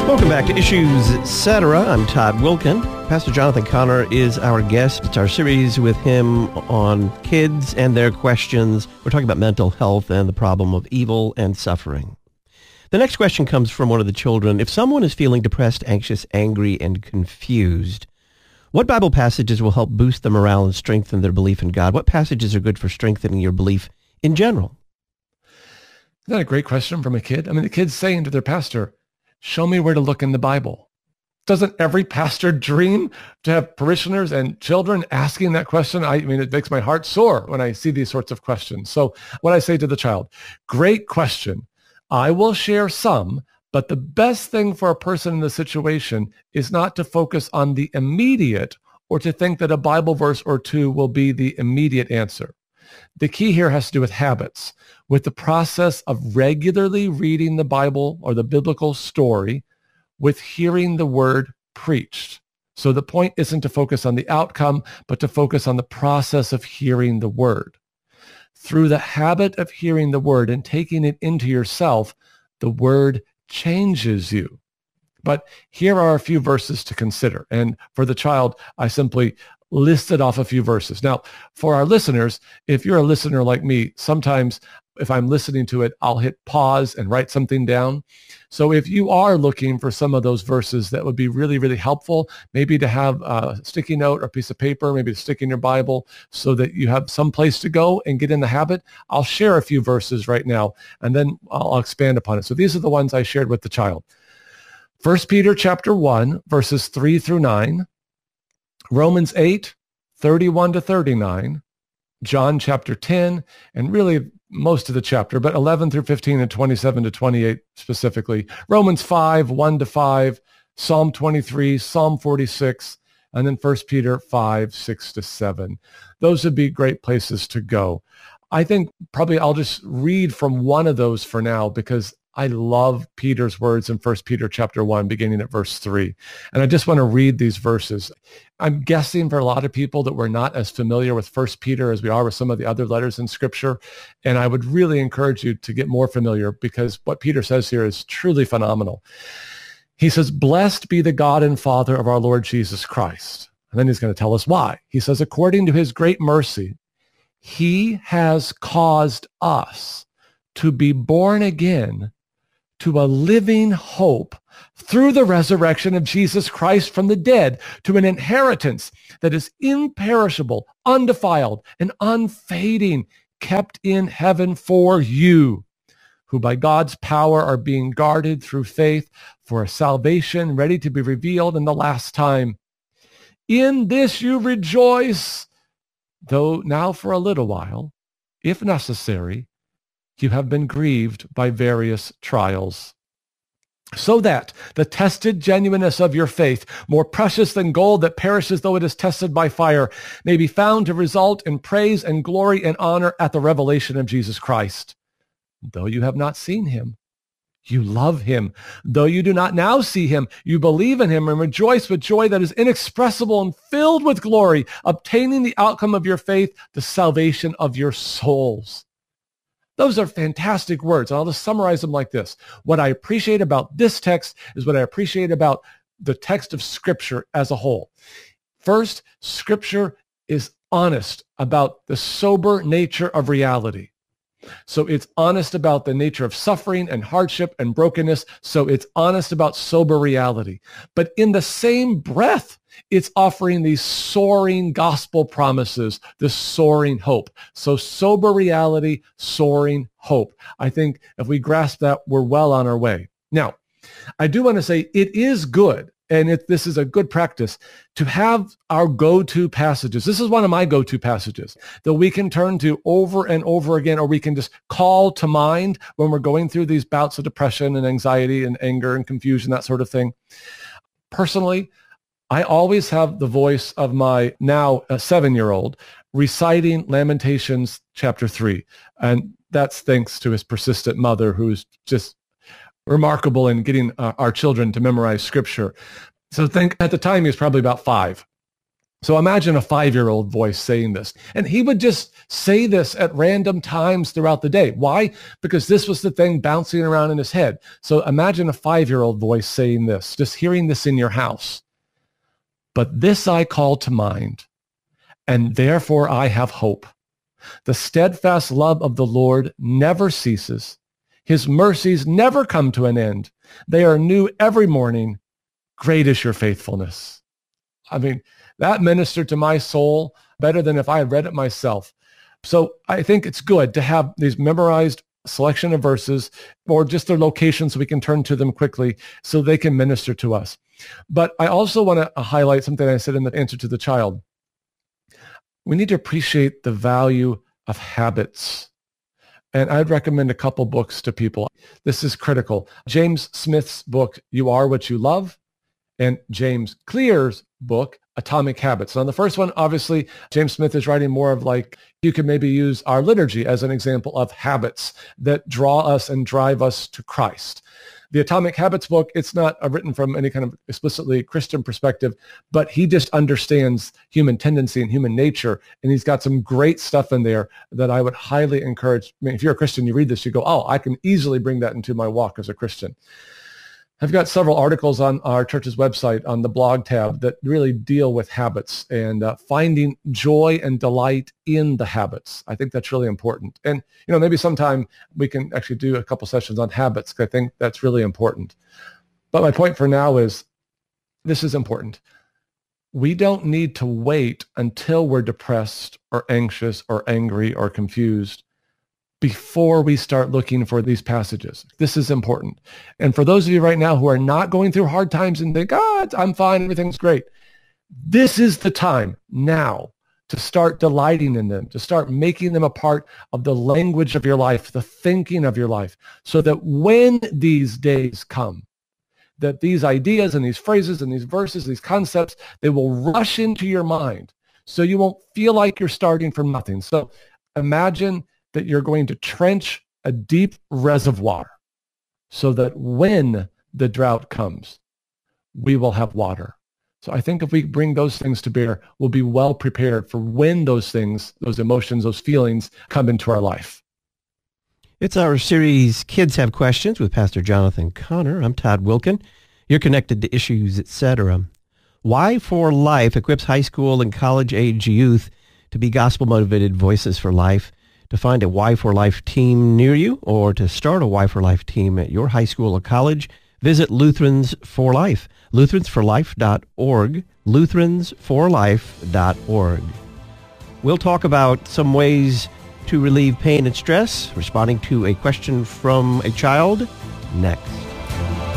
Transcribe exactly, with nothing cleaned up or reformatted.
Welcome back to Issues Etc. I'm Todd Wilkin. Pastor Jonathan Connor is our guest. It's our series with him on kids and their questions. We're talking about mental health and the problem of evil and suffering. The next question comes from one of the children. If someone is feeling depressed, anxious, angry, and confused, what Bible passages will help boost their morale and strengthen their belief in God? What passages are good for strengthening your belief in general? Isn't that a great question from a kid? I mean, the kid's saying to their pastor, show me where to look in the Bible. Doesn't every pastor dream to have parishioners and children asking that question? I mean, it makes my heart sore when I see these sorts of questions. So what I say to the child, great question. I will share some, but the best thing for a person in the situation is not to focus on the immediate or to think that a Bible verse or two will be the immediate answer. The key here has to do with habits, with the process of regularly reading the Bible or the biblical story, with hearing the word preached. So the point isn't to focus on the outcome, but to focus on the process of hearing the word. Through the habit of hearing the word and taking it into yourself, the word changes you. But here are a few verses to consider. And for the child, I simply listed off a few verses. Now, for our listeners, if you're a listener like me, sometimes if I'm listening to it, I'll hit pause and write something down. So if you are looking for some of those verses that would be really, really helpful, maybe to have a sticky note or a piece of paper, maybe to stick in your Bible so that you have some place to go and get in the habit, I'll share a few verses right now, and then I'll expand upon it. So these are the ones I shared with the child. First Peter chapter one, verses three through nine, Romans eight, thirty-one to thirty-nine, John chapter ten, and really most of the chapter, but eleven through fifteen and twenty-seven to twenty-eight specifically, Romans five, one to five, Psalm twenty-three, Psalm forty-six, and then First Peter five, six to seven. Those would be great places to go. I think probably I'll just read from one of those for now because I love Peter's words in First Peter chapter one, beginning at verse three. And I just want to read these verses. I'm guessing for a lot of people that we're not as familiar with First Peter as we are with some of the other letters in Scripture. And I would really encourage you to get more familiar because what Peter says here is truly phenomenal. He says, blessed be the God and Father of our Lord Jesus Christ. And then he's going to tell us why. He says, according to his great mercy, he has caused us to be born again to a living hope through the resurrection of Jesus Christ from the dead, to an inheritance that is imperishable, undefiled, and unfading, kept in heaven for you, who by God's power are being guarded through faith for a salvation ready to be revealed in the last time. In this you rejoice, though now for a little while, if necessary, you have been grieved by various trials, so that the tested genuineness of your faith, more precious than gold that perishes though it is tested by fire, may be found to result in praise and glory and honor at the revelation of Jesus Christ. Though you have not seen him, you love him. Though you do not now see him, you believe in him and rejoice with joy that is inexpressible and filled with glory, obtaining the outcome of your faith, the salvation of your souls. Those are fantastic words. I'll just summarize them like this. What I appreciate about this text is what I appreciate about the text of Scripture as a whole. First, Scripture is honest about the sober nature of reality. So it's honest about the nature of suffering and hardship and brokenness. So it's honest about sober reality. But in the same breath, it's offering these soaring gospel promises, this soaring hope. So sober reality, soaring hope. I think if we grasp that, we're well on our way. Now, I do want to say it is good, and it, this is a good practice, to have our go-to passages. This is one of my go-to passages that we can turn to over and over again, or we can just call to mind when we're going through these bouts of depression and anxiety and anger and confusion, that sort of thing. Personally, I always have the voice of my now uh, seven-year-old reciting Lamentations chapter three. And that's thanks to his persistent mother, who's just remarkable in getting uh, our children to memorize Scripture. So think at the time he was probably about five. So imagine a five-year-old voice saying this. And he would just say this at random times throughout the day. Why? Because this was the thing bouncing around in his head. So imagine a five-year-old voice saying this, just hearing this in your house. But this I call to mind, and therefore I have hope. The steadfast love of the Lord never ceases. His mercies never come to an end. They are new every morning. Great is your faithfulness. I mean, that ministered to my soul better than if I had read it myself. So I think it's good to have these memorized selection of verses or just their locations so we can turn to them quickly so they can minister to us. But I also want to highlight something I said in the answer to the child. We need to appreciate the value of habits. And I'd recommend a couple books to people. This is critical. James Smith's book, You Are What You Love, and James Clear's book, Atomic Habits. So on the first one, obviously, James Smith is writing more of like, you can maybe use our liturgy as an example of habits that draw us and drive us to Christ. The Atomic Habits book, it's not uh, written from any kind of explicitly Christian perspective, but he just understands human tendency and human nature. And he's got some great stuff in there that I would highly encourage. I mean, if you're a Christian, you read this, you go, oh, I can easily bring that into my walk as a Christian. I've got several articles on our church's website on the blog tab that really deal with habits and uh, finding joy and delight in the habits. I think that's really important. And, you know, maybe sometime we can actually do a couple sessions on habits because I think that's really important. But my point for now is this is important. We don't need to wait until we're depressed or anxious or angry or confused before we start looking for these passages. This is important. And for those of you right now who are not going through hard times and think, oh, I'm fine, everything's great. This is the time now to start delighting in them, to start making them a part of the language of your life, the thinking of your life, so that when these days come, that these ideas and these phrases and these verses, these concepts, they will rush into your mind so you won't feel like you're starting from nothing. So imagine that you're going to trench a deep reservoir so that when the drought comes, we will have water. So I think if we bring those things to bear, we'll be well prepared for when those things, those emotions, those feelings come into our life. It's our series, Kids Have Questions with Pastor Jonathan Conner. I'm Todd Wilkin. You're connected to Issues, et cetera. Y four Life equips high school and college-age youth to be gospel-motivated voices for life. To find a Y four Life team near you or to start a Y four Life team at your high school or college, visit Lutherans for Life, lutherans for life dot org, lutherans for life dot org. We'll talk about some ways to relieve pain and stress, responding to a question from a child next.